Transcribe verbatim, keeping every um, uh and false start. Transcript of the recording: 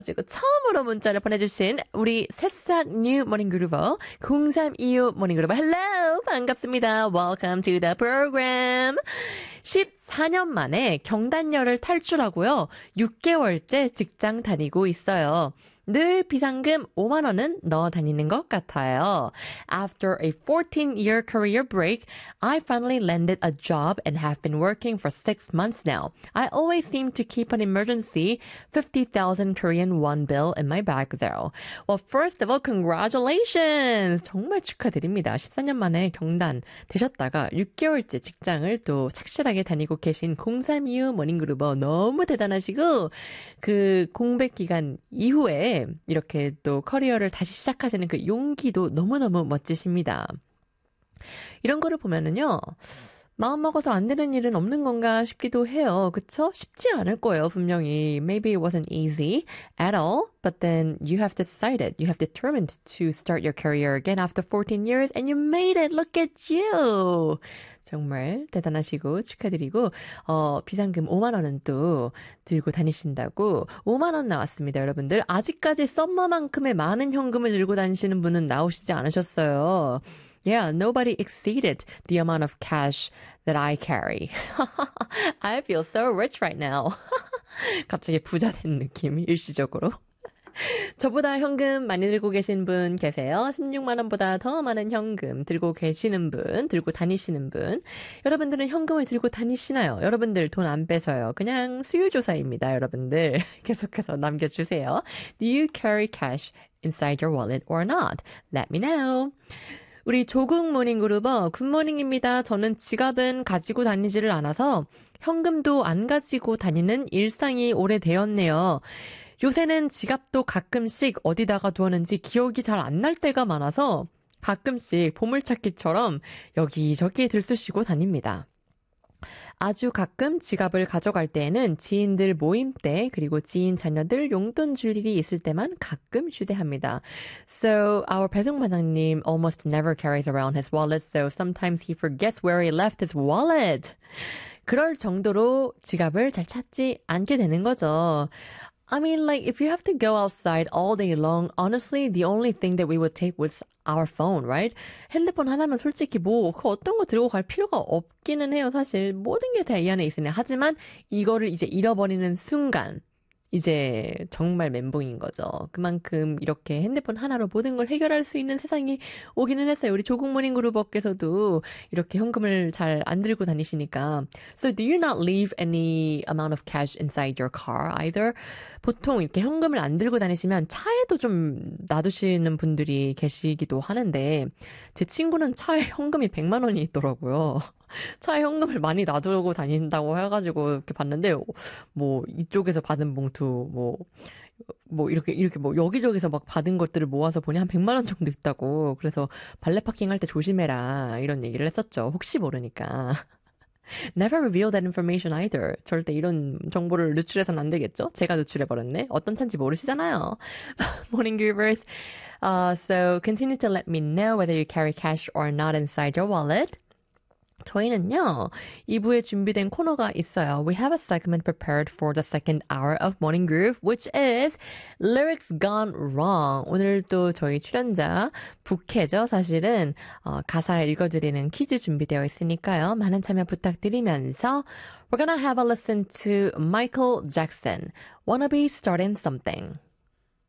지금 처음으로 문자를 보내주신 우리 새싹 뉴 모닝그루버 공삼이오 모닝그루버 hello 반갑습니다. Welcome to the program. 십사 년 만에 경단녀를 탈출하고요. 육 개월째 직장 다니고 있어요. 늘 비상금 오만 원은 넣어 다니는 것 같아요. After a fourteen-year career break, I finally landed a job and have been working for six months now. I always seem to keep an emergency fifty thousand Korean won bill in my bag though. Well, first of all, congratulations! 정말 축하드립니다. 십사 년 만에 경단 되셨다가 육 개월째 직장을 또 착실하게 다니고 계신 공삼이오 모닝그루버 너무 대단하시고 그 공백 기간 이후에 이렇게 또 커리어를 다시 시작하시는 그 용기도 너무너무 멋지십니다. 이런 거를 보면은요. 마음 먹어서 안 되는 일은 없는 건가 싶기도 해요. 그쵸? 쉽지 않을 거예요, 분명히. Maybe it wasn't easy at all, but then you have decided, you have determined to start your career again after fourteen years and you made it. Look at you! 정말 대단하시고 축하드리고 어, 비상금 오만 원은 또 들고 다니신다고 오만 원 나왔습니다, 여러분들. 아직까지 썸머만큼의 많은 현금을 들고 다니시는 분은 나오시지 않으셨어요. Yeah, nobody exceeded the amount of cash that I carry. I feel so rich right now. 갑자기 부자 된 느낌, 일시적으로. 저보다 현금 많이 들고 계신 분 계세요? 십육만 원보다 더 많은 현금 들고 계시는 분, 들고 다니시는 분. 여러분들은 현금을 들고 다니시나요? 여러분들 돈 안 빼서요. 그냥 수요조사입니다, 여러분들. 계속해서 남겨주세요. Do you carry cash inside your wallet or not? Let me know. 우리 조국 모닝그루버 굿모닝입니다. 저는 지갑은 가지고 다니지를 않아서 현금도 안 가지고 다니는 일상이 오래되었네요. 요새는 지갑도 가끔씩 어디다가 두었는지 기억이 잘 안 날 때가 많아서 가끔씩 보물찾기처럼 여기저기 들쑤시고 다닙니다. 아주 가끔 지갑을 가져갈 때에는 지인들 모임 때 그리고 지인 자녀들 용돈 줄 일이 있을 때만 가끔 휴대합니다. So our 배송 반장님 almost never carries around his wallet, so sometimes he forgets where he left his wallet. 그럴 정도로 지갑을 잘 찾지 않게 되는 거죠. I mean, like, if you have to go outside all day long, honestly, the only thing that we would take was our phone, right? 핸드폰 하나면 솔직히 뭐, 그 어떤 거 들고 갈 필요가 없기는 해요, 사실. 모든 게 다 이 안에 있으네. 하지만 이거를 이제 잃어버리는 순간, 이제 정말 멘붕인 거죠. 그만큼 이렇게 핸드폰 하나로 모든 걸 해결할 수 있는 세상이 오기는 했어요. 우리 조국 모닝그루버께서도 이렇게 현금을 잘 안 들고 다니시니까. So do you not leave any amount of cash inside your car either? 보통 이렇게 현금을 안 들고 다니시면 차에도 좀 놔두시는 분들이 계시기도 하는데 제 친구는 차에 현금이 백만 원이 있더라고요. 차에 현금을 많이 놔두고 다닌다고 해가지고 이렇게 봤는데 뭐 이쪽에서 받은 봉투 뭐 뭐 이렇게 이렇게 뭐 여기저기서 막 받은 것들을 모아서 보니 한 백만 원 정도 있다고. 그래서 발레 파킹할 때 조심해라 이런 얘기를 했었죠. 혹시 모르니까. Never reveal that information either. 절대 이런 정보를 누출해서는 안 되겠죠? 제가 누출해버렸네. 어떤 차인지 모르시잖아요. Morning Groovers. Uh, so continue to let me know whether you carry cash or not inside your wallet. 저희는요, 이 부에 준비된 코너가 있어요. We have a segment prepared for the second hour of Morning Groove, which is Lyrics Gone Wrong. 오늘 또 저희 출연자 부캐죠. 사실은 어, 가사 읽어드리는 퀴즈 준비되어 있으니까요. 많은 참여 부탁드리면서 We're gonna have a listen to Michael Jackson, Wanna Be Starting Something.